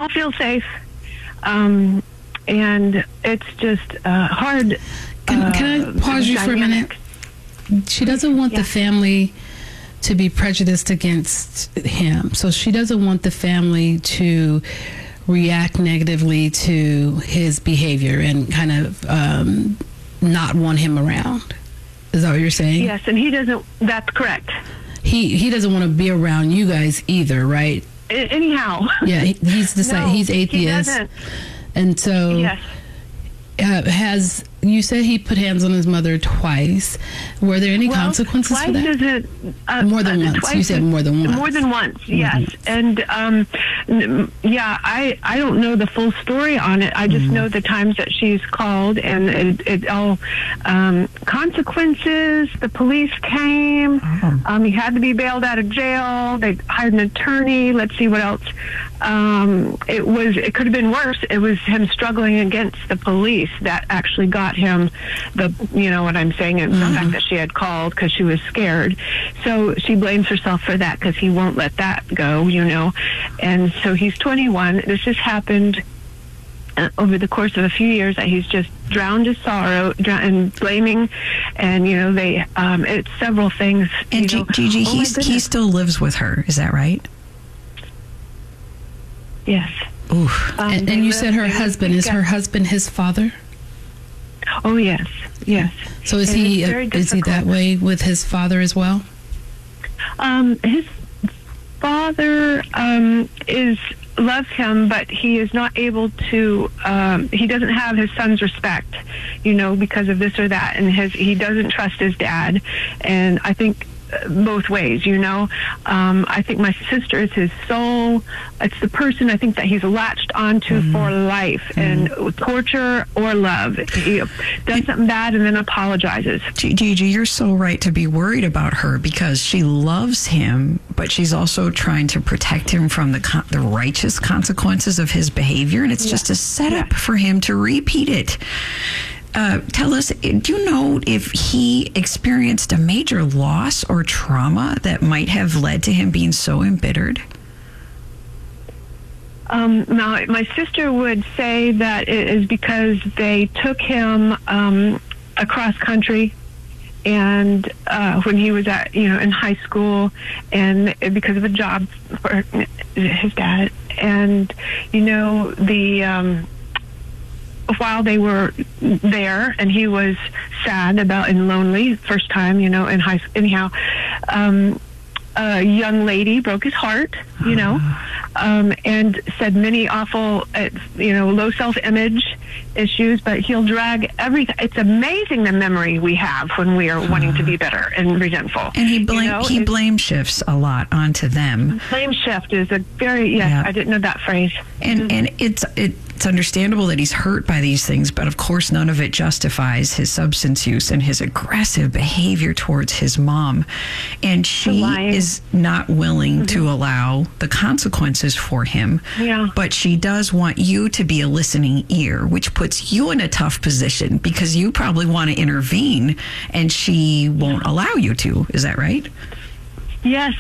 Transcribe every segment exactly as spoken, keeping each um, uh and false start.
all feel safe. Um, and it's just uh, hard. Can, uh, can I pause you for a minute? She doesn't want Yeah. the family to be prejudiced against him. So she doesn't want the family to react negatively to his behavior and kind of um, not want him around. Is that what you're saying? Yes, and he doesn't, that's correct. He he doesn't want to be around you guys either, right? I, anyhow. Yeah, he, he's decided No, he's atheist. He doesn't. And so Yes. uh, has you said he put hands on his mother twice. Were there any Well, consequences twice for that? Isn't, uh, More than uh, once. twice You said is- more than once. More than once, yes. And um, n- yeah, I, I don't know the full story on it. I just Mm-hmm. know the times that she's called, and it, it all um, consequences. The police came. Oh. Um, he had to be bailed out of jail. They hired an attorney. Let's see what else. Um, it was. It could have been worse. It was him struggling against the police that actually got him the. You know what I'm saying? And Mm-hmm. the fact that she had called because she was scared. So she blames herself for that because he won't let that go. You know, and so he's twenty-one. This has happened uh, over the course of a few years. That he's just drowned his sorrow drown, and blaming, and you know they. Um, it's several things. And you G- know, Gigi, oh my he's, he goodness. still lives with her. Is that right? Yes. Oof. Um, and they and you live- said her they live husband is her together. husband his father. Oh yes, yes. So is And he it's very is he that difficult. way with his father as well? Um, his father um, is loves him, but he is not able to. Um, he doesn't have his son's respect, you know, because of this or that, and his he doesn't trust his dad, and I think. uh, Both ways, you know. Um, I think my sister is his soul. It's the person I think that he's latched onto Mm-hmm. for life, and torture or love. He does something bad and then apologizes. G- Gigi, you're so right to be worried about her because she loves him, but she's also trying to protect him from the con- the righteous consequences of his behavior, and it's just a setup for him to repeat it. Uh, tell us, do you know if he experienced a major loss or trauma that might have led to him being so embittered? Um, now, my sister would say that it is because they took him um, across country, and uh, when he was at you know in high school, and because of a job for his dad, and you know the. Um, while they were there and he was sad about and lonely first time, you know, in high school, anyhow, um, a young lady broke his heart, you know, um, and said many awful, uh, you know, low self-image issues, but he'll drag everything. It's amazing the memory we have when we are wanting to be better and resentful. And he blame You know, he it's- blame shifts a lot onto them. Blame shift is a very, yes, Yeah. I didn't know that phrase. And and it's it's understandable that he's hurt by these things, but of course none of it justifies his substance use and his aggressive behavior towards his mom. And she lying. is not willing to allow the consequences for him. Yeah. But she does want you to be a listening ear, which puts you in a tough position because you probably want to intervene and she won't allow you to. Is that right? Yes.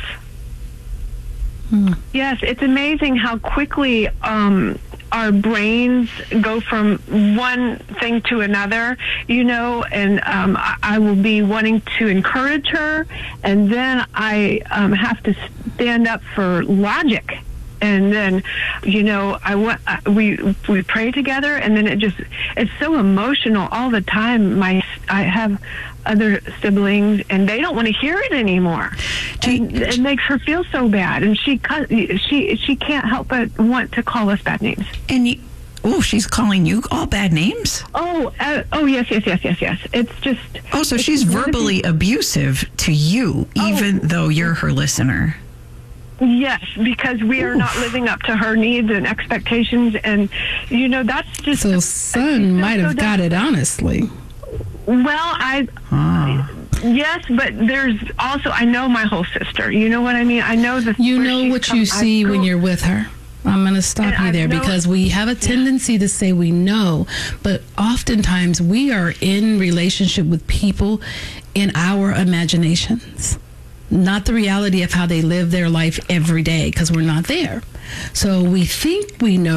Yes, it's amazing how quickly um, our brains go from one thing to another, you know, and um, I, I will be wanting to encourage her, and then I um, have to stand up for logic. And then, you know, I want uh, we we pray together, and then it just it's so emotional all the time. My I have other siblings, and they don't want to hear it anymore. And it makes her feel so bad, and she cu- she she can't help but want to call us bad names. And you, oh, she's calling you all bad names? Oh, uh, oh yes, yes, yes, yes, yes. It's just Oh, so it's she's one of these- verbally abusive to you, even though you're her listener. Yes, because we are not living up to her needs and expectations, and you know that's just So I son feel might have so got it honestly. Well, I, Ah. yes, but there's also, I know my whole sister. You know what I mean? I know the. You where know she's what come- you I see when grew- you're with her. I'm going to stop And you I there know- because we have a tendency to say we know, but oftentimes we are in relationship with people in our imaginations, not the reality of how they live their life every day because we're not there. So we think we know.